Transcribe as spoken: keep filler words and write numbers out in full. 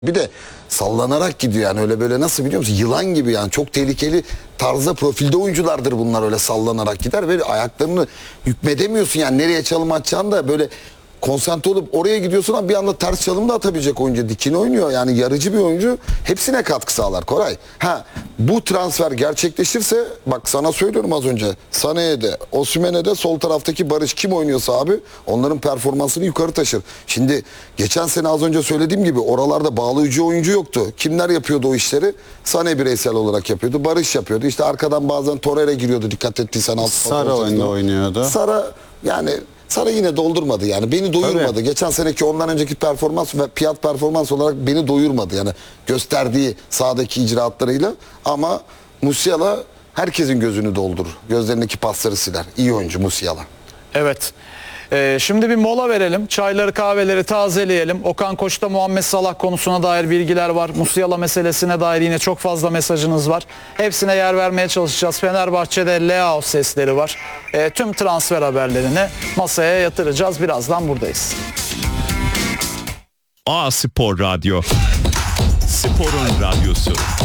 Bir de sallanarak gidiyor yani, öyle böyle, nasıl biliyor musun? Yılan gibi yani, çok tehlikeli tarzda profilde oyunculardır bunlar, öyle sallanarak gider ve ayaklarını hükmedemiyorsun yani, nereye çalım atacağını da böyle konsantre olup oraya gidiyorsun ama bir anda ters çalım da atabilecek oyuncu, dikine oynuyor yani, yarıcı bir oyuncu, hepsine katkı sağlar Koray. Ha, bu transfer gerçekleşirse bak sana söylüyorum az önce, Sané'ye de Osimhen'e de sol taraftaki Barış kim oynuyorsa abi onların performansını yukarı taşır. Şimdi geçen sene az önce söylediğim gibi oralarda bağlayıcı oyuncu yoktu. Kimler yapıyordu o işleri? Sané bireysel olarak yapıyordu. Barış yapıyordu. İşte arkadan bazen Torreira giriyordu, dikkat ettiysen. Sara önde oynuyordu. Sara yani Sara yine doldurmadı yani, beni doyurmadı. Tabii. Geçen seneki ondan önceki performans ve fiyat performans olarak beni doyurmadı yani, gösterdiği sahadaki icraatlarıyla. Ama Musiala herkesin gözünü doldurur. Gözlerindeki pasları siler. İyi oyuncu Musiala. Evet. Ee, şimdi bir mola verelim. Çayları kahveleri tazeleyelim. Okan Koç'ta Muhammed Salah konusuna dair bilgiler var. Musiala meselesine dair yine çok fazla mesajınız var. Hepsine yer vermeye çalışacağız. Fenerbahçe'de Leao sesleri var. Ee, tüm transfer haberlerini masaya yatıracağız. Birazdan buradayız. A Spor Radyo. Sporun radyosu.